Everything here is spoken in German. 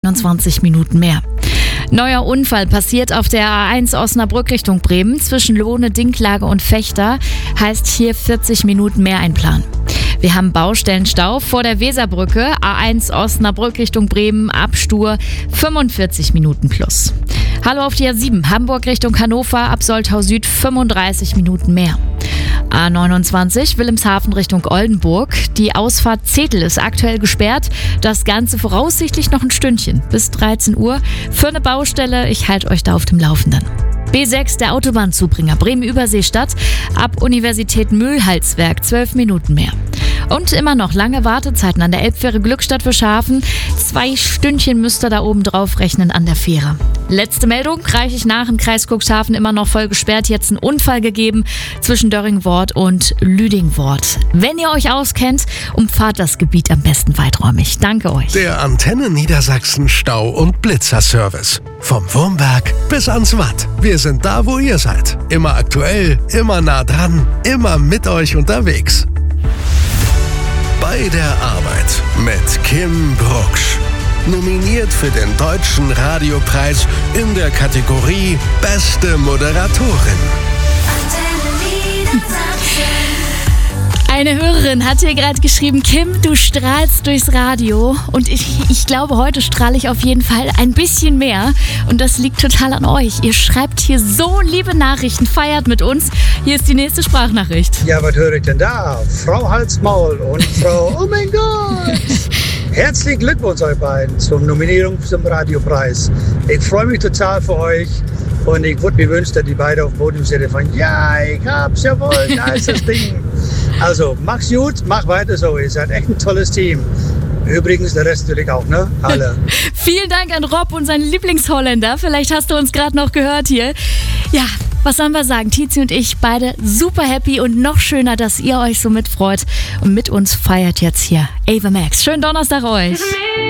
29 Minuten mehr. Neuer Unfall passiert auf der A1 Osnabrück Richtung Bremen zwischen Lohne, Dinklage und Vechta. Heißt hier 40 Minuten mehr einplanen. Wir haben Baustellenstau vor der Weserbrücke, A1 Osnabrück Richtung Bremen, Abstur, 45 Minuten plus. Hallo auf die A7, Hamburg Richtung Hannover, ab Soltau Süd, 35 Minuten mehr. A29 Wilhelmshaven Richtung Oldenburg. Die Ausfahrt Zetel ist aktuell gesperrt. Das Ganze voraussichtlich noch ein Stündchen, bis 13 Uhr. Für eine Baustelle, ich halte euch da auf dem Laufenden. B6, der Autobahnzubringer Bremen-Überseestadt, ab Universität Mühlhalswerk, 12 Minuten mehr. Und immer noch lange Wartezeiten an der Elbfähre Glückstadt für Schafen. 2 Stündchen müsst ihr da oben drauf rechnen an der Fähre. Letzte Meldung, reiche ich nach, im Kreis Cuxhaven immer noch voll gesperrt. Jetzt ein Unfall gegeben zwischen Döringwort und Lüdingwort. Wenn ihr euch auskennt, umfahrt das Gebiet am besten weiträumig. Danke euch. Der Antenne Niedersachsen Stau- und Blitzerservice. Vom Wurmberg bis ans Watt. Wir sind da, wo ihr seid. Immer aktuell, immer nah dran, immer mit euch unterwegs. Bei der Arbeit mit Kim Brucksch. Nominiert für den Deutschen Radiopreis in der Kategorie Beste Moderatorin. Eine Hörerin hat hier gerade geschrieben, Kim, du strahlst durchs Radio. Und ich glaube, heute strahle ich auf jeden Fall ein bisschen mehr. Und das liegt total an euch. Ihr schreibt hier so liebe Nachrichten, feiert mit uns. Hier ist die nächste Sprachnachricht. Ja, was höre ich denn da? Frau Halsmaul und Frau, oh mein Gott! Herzlichen Glückwunsch euch beiden zur Nominierung zum Radiopreis. Ich freue mich total für euch. Und ich würde mir wünschen, dass die beiden auf Podium sind von, ja, ich hab's jawohl, da ist das Ding. Also, mach's gut, mach weiter so. Ihr seid echt ein tolles Team. Übrigens, der Rest natürlich auch, ne? Alle. Vielen Dank an Rob und seinen Lieblingsholländer. Vielleicht hast du uns gerade noch gehört hier. Ja, was sollen wir sagen? Tizi und ich beide super happy und noch schöner, dass ihr euch so mitfreut und mit uns feiert jetzt hier Ava Max. Schönen Donnerstag euch.